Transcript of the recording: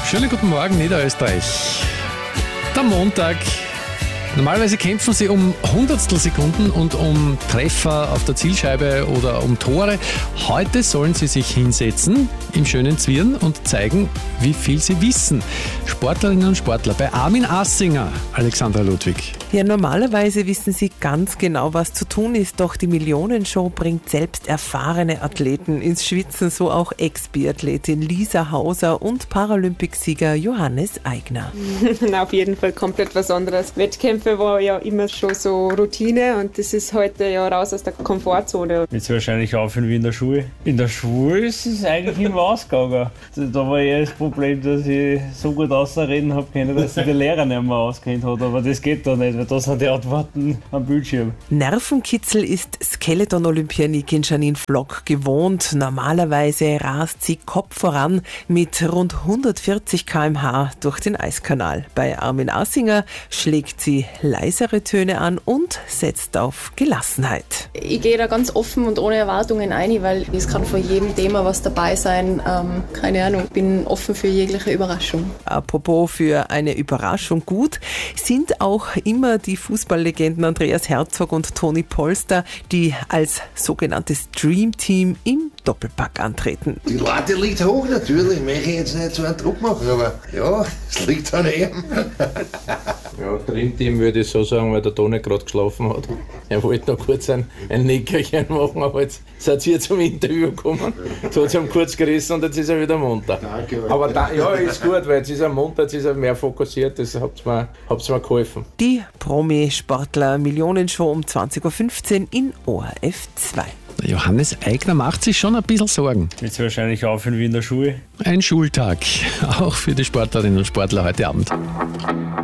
Schönen guten Morgen, Niederösterreich. Der Montag. Normalerweise kämpfen sie um Hundertstelsekunden und um Treffer auf der Zielscheibe oder um Tore. Heute sollen sie sich hinsetzen im schönen Zwirn und zeigen, wie viel sie wissen. Sportlerinnen und Sportler bei Armin Assinger, Alexandra Ludwig. Ja, normalerweise wissen sie ganz genau, was zu tun ist, doch die Millionenshow bringt selbst erfahrene Athleten ins Schwitzen, so auch Ex-Biathletin Lisa Hauser und Paralympicsieger Johannes Aigner. Auf jeden Fall komplett was anderes. Wettkämpfe war ja immer schon so Routine und das ist heute ja raus aus der Komfortzone. Jetzt wahrscheinlich aufhören wie in der Schule. In der Schule ist es eigentlich immer ausgegangen. Da war eher das Problem, dass ich so gut ausreden habe können, dass sich der Lehrer nicht mehr auskennt hat. Aber das geht da nicht, weil da sind die Antworten am Bildschirm. Nervenkitzel ist Skeleton-Olympianikin Janine Flock gewohnt. Normalerweise rast sie Kopf voran mit rund 140 km/h durch den Eiskanal. Bei Armin Assinger schlägt sie leisere Töne an und setzt auf Gelassenheit. Ich gehe da ganz offen und ohne Erwartungen ein, weil es kann von jedem Thema was dabei sein. Keine Ahnung, bin offen für jegliche Überraschung. Apropos für eine Überraschung gut, sind auch immer die Fußballlegenden Andreas Herzog und Toni Polster, die als sogenanntes Dream Team im Doppelpack antreten. Die Latte liegt hoch natürlich, ich möchte jetzt nicht so einen Druck machen, aber ja, es liegt an ihm. Ja, Dreamteam würde ich so sagen, weil der Toni gerade geschlafen hat. Er wollte noch kurz ein Nickerchen machen, aber jetzt seid ihr zum Interview gekommen. Jetzt hat es ihm kurz gerissen und jetzt ist er wieder munter. Danke, aber ja, ist gut, weil jetzt ist er munter, jetzt ist er mehr fokussiert, das habt's mir geholfen. Die Promi-Sportler Millionenshow um 20.15 Uhr in ORF 2. Johannes Aigner macht sich schon ein bisschen Sorgen. Jetzt wahrscheinlich aufhören wie in der Schule. Ein Schultag, auch für die Sportlerinnen und Sportler heute Abend.